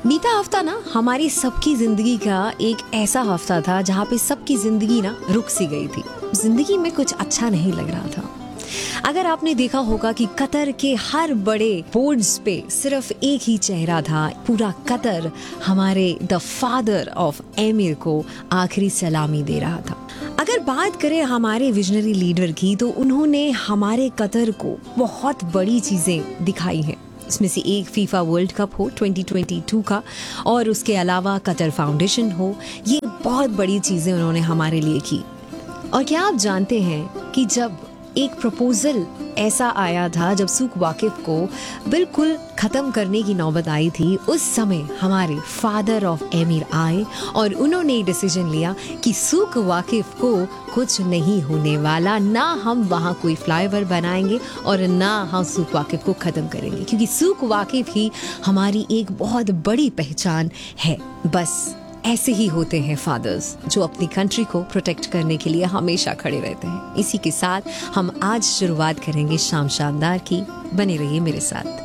बीता हफ्ता ना हमारी सबकी जिंदगी का एक ऐसा हफ्ता था जहाँ पे सबकी जिंदगी ना रुक सी गई थी। जिंदगी में कुछ अच्छा नहीं लग रहा था। अगर आपने देखा होगा कि कतर के हर बड़े बोर्ड्स पे सिर्फ एक ही चेहरा था। पूरा कतर हमारे द फादर ऑफ एमिर को आखिरी सलामी दे रहा था। अगर बात करें हमारे विजनरी लीडर की, तो उन्होंने हमारे कतर को बहुत बड़ी चीजें दिखाई हैं। इसमें से एक फीफा वर्ल्ड कप हो 2022 का, और उसके अलावा कतर फाउंडेशन हो। ये बहुत बड़ी चीजें उन्होंने हमारे लिए की। और क्या आप जानते हैं कि जब एक प्रपोजल ऐसा आया था, जब सूक वाकिफ को बिल्कुल ख़त्म करने की नौबत आई थी, उस समय हमारे फादर ऑफ एमिर आए और उन्होंने डिसीजन लिया कि सूक वाकिफ को कुछ नहीं होने वाला, ना हम वहाँ कोई फ्लाईओवर बनाएंगे और ना हम सूक वाकिफ को ख़त्म करेंगे, क्योंकि सूक वाकिफ ही हमारी एक बहुत बड़ी पहचान है। बस ऐसे ही होते हैं फादर्स, जो अपनी कंट्री को प्रोटेक्ट करने के लिए हमेशा खड़े रहते हैं। इसी के साथ हम आज शुरुआत करेंगे शाम शानदार की। बने रहिए मेरे साथ।